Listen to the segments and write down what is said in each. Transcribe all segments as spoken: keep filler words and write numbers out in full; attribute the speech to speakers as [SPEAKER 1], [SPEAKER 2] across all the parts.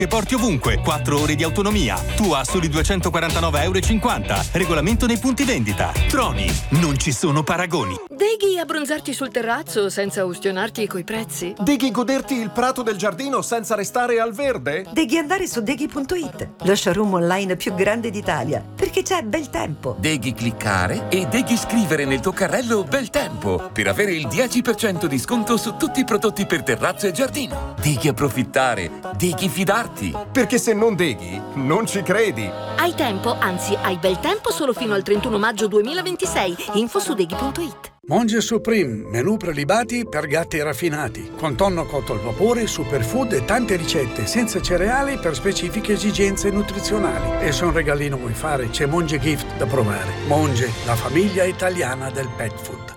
[SPEAKER 1] che porti ovunque, quattro ore di autonomia. Tu a soli duecentoquarantanove e cinquanta euro. Regolamento nei punti vendita. Troni, non ci sono paragoni.
[SPEAKER 2] Deghi abbronzarti sul terrazzo senza ustionarti coi prezzi?
[SPEAKER 3] Deghi goderti il prato del giardino senza restare al verde?
[SPEAKER 4] Deghi andare su deghi punto it, lo showroom online più grande d'Italia, perché c'è bel tempo.
[SPEAKER 5] Deghi cliccare e Deghi scrivere nel tuo carrello bel tempo per avere il dieci per cento di sconto su tutti i prodotti per terrazzo e giardino. Deghi approfittare, Deghi fidarti.
[SPEAKER 3] Perché se non Deghi, non ci credi.
[SPEAKER 2] Hai tempo, anzi hai bel tempo solo fino al trentuno maggio duemilaventisei. Info su deghi punto it.
[SPEAKER 6] Monge Supreme, menù prelibati per gatti raffinati, con tonno cotto al vapore, superfood e tante ricette senza cereali per specifiche esigenze nutrizionali. E se un regalino vuoi fare, c'è Monge Gift da provare. Monge, la famiglia italiana del pet food.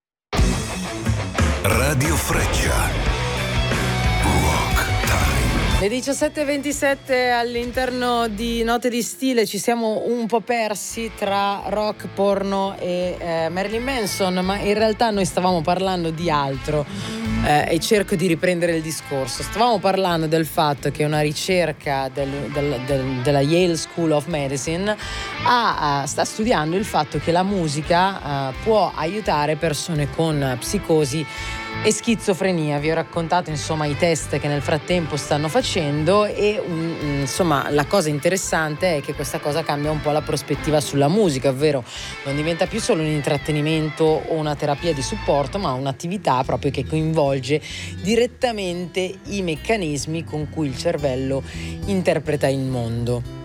[SPEAKER 7] Radio Freccia.
[SPEAKER 8] Le diciassette e ventisette all'interno di Note di Stile ci siamo un po' persi tra rock, porno e eh, Marilyn Manson, ma in realtà noi stavamo parlando di altro eh, e cerco di riprendere il discorso. Stavamo parlando del fatto che una ricerca del, del, del, della Yale School of Medicine ha, sta studiando il fatto che la musica uh, può aiutare persone con psicosi e schizofrenia. Vi ho raccontato insomma i test che nel frattempo stanno facendo e um, insomma la cosa interessante è che questa cosa cambia un po' la prospettiva sulla musica, ovvero non diventa più solo un intrattenimento o una terapia di supporto, ma un'attività proprio che coinvolge direttamente i meccanismi con cui il cervello interpreta il mondo.